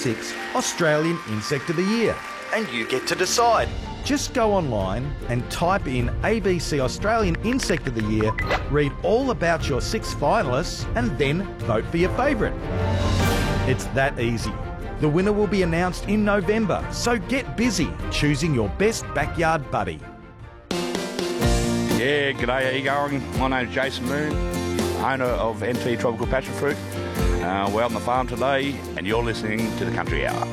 2026 Australian Insect of the Year. And you get to decide. Just go online and type in ABC Australian Insect of the Year, read all about your 6 finalists, and then vote for your favourite. It's that easy. The winner will be announced in November, so get busy choosing your best backyard buddy. Yeah, g'day, how you going? My name's Jason Moon, owner of NT Tropical Passion Fruit. We're out on the farm today, and you're listening to the Country Hour.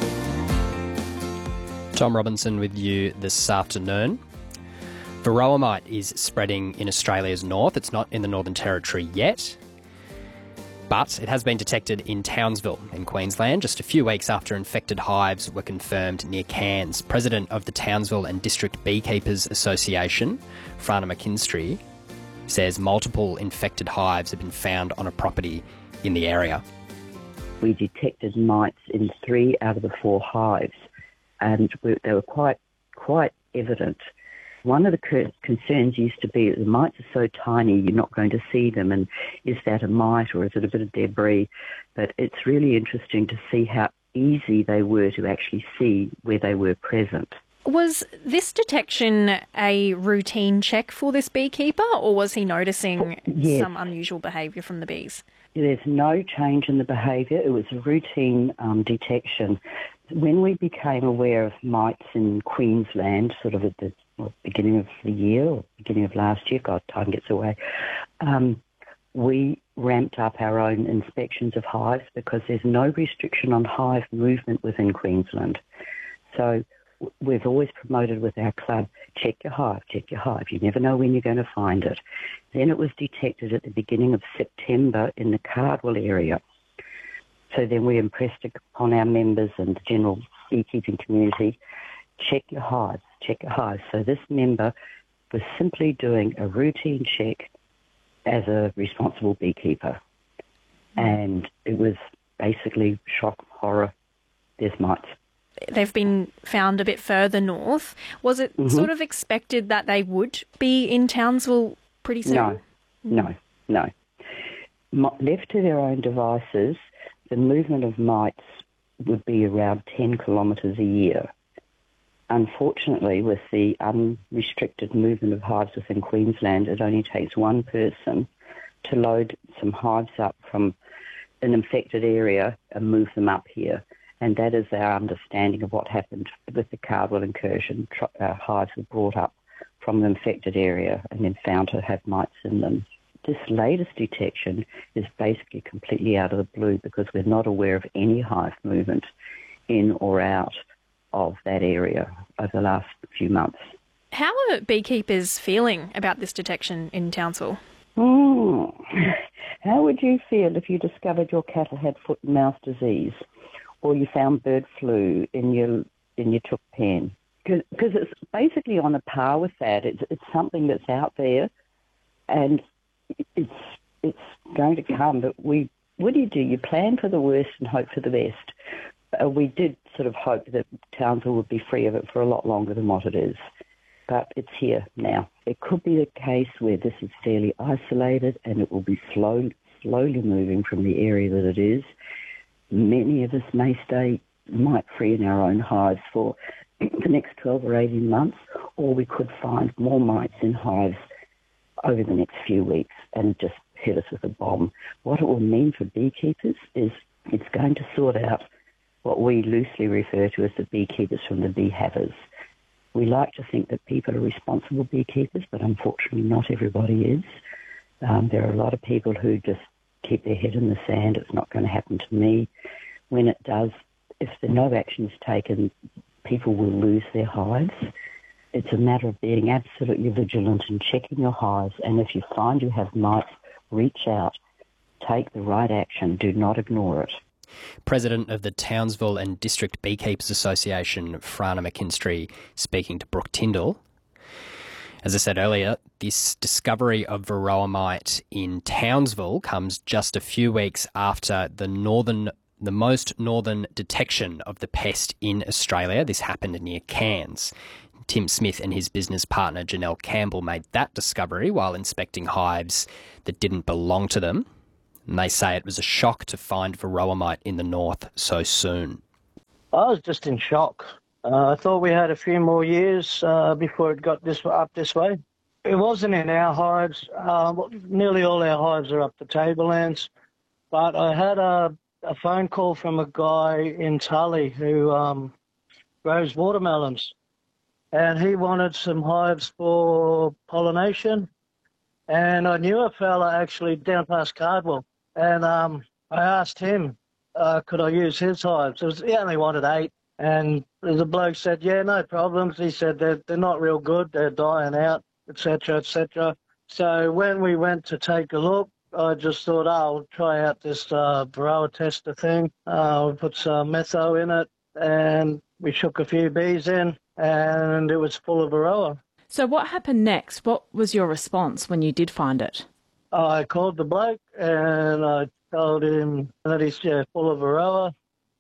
Tom Robinson with you this afternoon. Varroa mite is spreading in Australia's north. It's not in the Northern Territory yet, but it has been detected in Townsville in Queensland just a few weeks after infected hives were confirmed near Cairns. President of the Townsville and District Beekeepers Association, Frana McKinstry, says multiple infected hives have been found on a property in the area. We detected mites in 3 out of the 4 hives, and they were quite evident. One of the concerns used to be that the mites are so tiny you're not going to see them, and is that a mite or is it a bit of debris? But it's really interesting to see how easy they were to actually see where they were present. Was this detection a routine check for this beekeeper, or was he noticing some unusual behaviour from the bees? There's no change in the behaviour. It was a routine detection. When we became aware of mites in Queensland, sort of at the beginning of the year or beginning of last year, God, time gets away, we ramped up our own inspections of hives because there's no restriction on hive movement within Queensland. So we've always promoted with our club, check your hive, check your hive. You never know when you're going to find it. Then it was detected at the beginning of September in the Cardwell area. So then we impressed upon our members and the general beekeeping community, check your hives, check your hives. So this member was simply doing a routine check as a responsible beekeeper. And it was basically shock, horror, there's mites. They've been found a bit further north. Was it sort of expected that they would be in Townsville pretty soon? No. Left to their own devices, the movement of mites would be around 10 kilometres a year. Unfortunately, with the unrestricted movement of hives within Queensland, it only takes one person to load some hives up from an infected area and move them up here. And that is our understanding of what happened with the Cardwell incursion. Hives were brought up from the infected area and then found to have mites in them. This latest detection is basically completely out of the blue because we're not aware of any hive movement in or out of that area over the last few months. How are beekeepers feeling about this detection in Townsville? How would you feel if you discovered your cattle had foot and mouth disease, or you found bird flu in your chook pen? Because it's basically on a par with that. It's something that's out there, and it's going to come. But what do? You plan for the worst and hope for the best. We did sort of hope that Townsville would be free of it for a lot longer than what it is. But it's here now. It could be the case where this is fairly isolated and it will be slowly moving from the area that it is. Many of us may stay mite-free in our own hives for the next 12 or 18 months, or we could find more mites in hives over the next few weeks and just hit us with a bomb. What it will mean for beekeepers is it's going to sort out what we loosely refer to as the beekeepers from the bee havers. We like to think that people are responsible beekeepers, but unfortunately not everybody is. There are a lot of people who just keep their head in the sand. It's not going to happen to me. When it does, if no action is taken, people will lose their hives. It's a matter of being absolutely vigilant and checking your hives. And if you find you have mites, reach out, take the right action. Do not ignore it. President of the Townsville and District Beekeepers Association, Frana McKinstry, speaking to Brooke Tyndall. As I said earlier, this discovery of varroa mite in Townsville comes just a few weeks after the most northern detection of the pest in Australia. This happened near Cairns. Tim Smith and his business partner Janelle Campbell made that discovery while inspecting hives that didn't belong to them. And they say it was a shock to find varroa mite in the north so soon. I was just in shock. I thought we had a few more years before it got up this way. It wasn't in our hives. Nearly all our hives are up the tablelands. But I had a phone call from a guy in Tully who grows watermelons. And he wanted some hives for pollination. And I knew a fella actually down past Cardwell. And I asked him, could I use his hives? He only wanted 8. And the bloke said, yeah, no problems. He said they're not real good. They're dying out, etc., etc. So when we went to take a look, I just thought, I'll try out this Varroa tester thing. We'll put some metho in it, and we shook a few bees in, and it was full of Varroa. So what happened next? What was your response when you did find it? I called the bloke, and I told him that he's full of Varroa.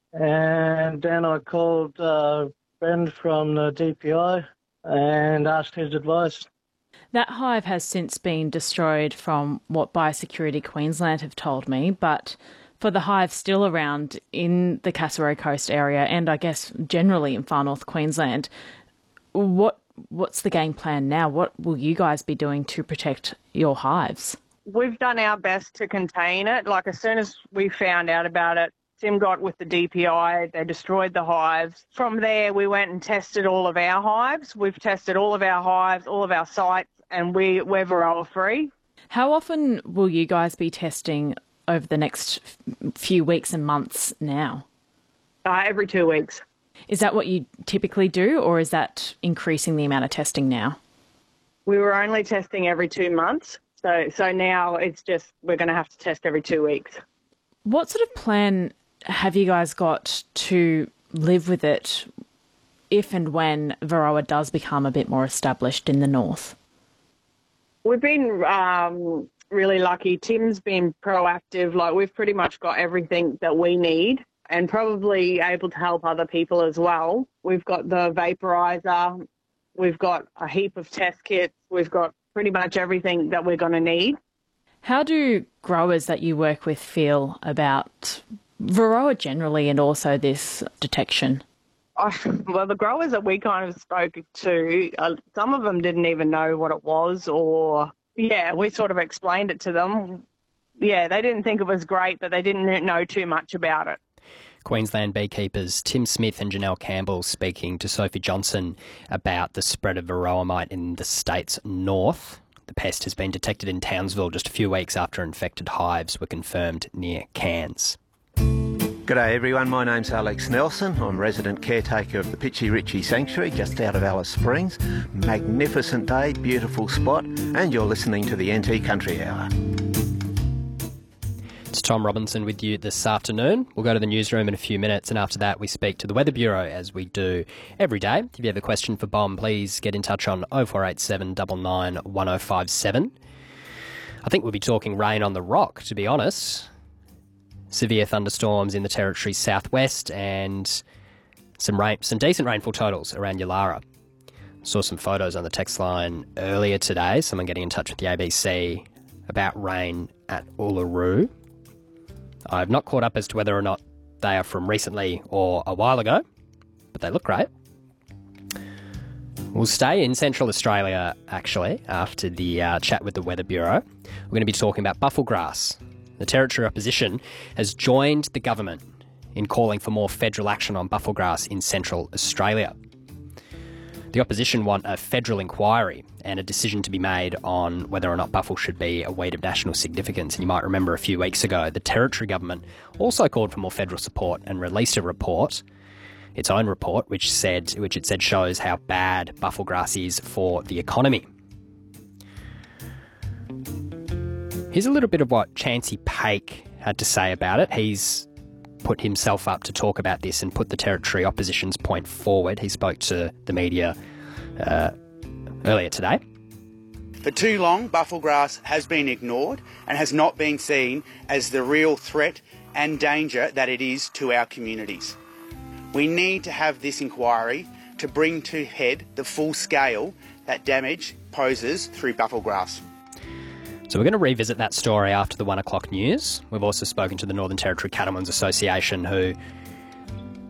And then I called a friend from the DPI and asked his advice. That hive has since been destroyed from what Biosecurity Queensland have told me, but for the hive still around in the Cassaro Coast area and I guess generally in far north Queensland, what's the game plan now? What will you guys be doing to protect your hives? We've done our best to contain it. Like as soon as we found out about it, Tim got with the DPI, they destroyed the hives. From there, we went and tested all of our hives. We've tested all of our hives, all of our sites, and we're Varroa free. How often will you guys be testing over the next few weeks and months now? Every 2 weeks. Is that what you typically do, or is that increasing the amount of testing now? We were only testing every 2 months, so now it's just we're going to have to test every 2 weeks. What sort of plan have you guys got to live with it if and when Varroa does become a bit more established in the north? We've been really lucky. Tim's been proactive. Like we've pretty much got everything that we need and probably able to help other people as well. We've got the vaporizer. We've got a heap of test kits. We've got pretty much everything that we're going to need. How do growers that you work with feel about Varroa generally and also this detection? Well, the growers that we kind of spoke to, some of them didn't even know what it was we sort of explained it to them. Yeah, they didn't think it was great, but they didn't know too much about it. Queensland beekeepers Tim Smith and Janelle Campbell speaking to Sophie Johnson about the spread of Varroa mite in the state's north. The pest has been detected in Townsville just a few weeks after infected hives were confirmed near Cairns. G'day everyone, my name's Alex Nelson. I'm resident caretaker of the Pitchy Ritchie Sanctuary just out of Alice Springs. Magnificent day, beautiful spot, and you're listening to the NT Country Hour. It's Tom Robinson with you this afternoon. We'll go to the newsroom in a few minutes, and after that we speak to the Weather Bureau as we do every day. If you have a question for Bomb, please get in touch on 0487 99 1057. I think we'll be talking rain on the rock, to be honest. Severe thunderstorms in the Territory's southwest and some decent rainfall totals around Yulara. Saw some photos on the text line earlier today, someone getting in touch with the ABC about rain at Uluru. I've not caught up as to whether or not they are from recently or a while ago, but they look great. We'll stay in Central Australia, actually, after the chat with the Weather Bureau. We're going to be talking about bufflegrass. The Territory opposition has joined the government in calling for more federal action on bufflegrass in Central Australia. The opposition want a federal inquiry and a decision to be made on whether or not buffle should be a weed of national significance. And you might remember a few weeks ago, the Territory government also called for more federal support and released a report, its own report, which it said shows how bad bufflegrass is for the economy. Here's a little bit of what Chancey Paik had to say about it. He's put himself up to talk about this and put the Territory opposition's point forward. He spoke to the media earlier today. For too long, bufflegrass has been ignored and has not been seen as the real threat and danger that it is to our communities. We need to have this inquiry to bring to head the full scale that damage poses through bufflegrass. So we're going to revisit that story after the 1 o'clock news. We've also spoken to the Northern Territory Cattlemen's Association, who